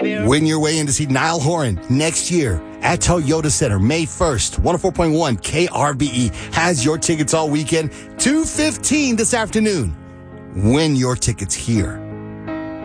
Win your way in to see Niall Horan next year at Toyota Center, May 1st. 104.1 KRBE has your tickets all weekend. 2:15 this afternoon. Win your tickets here.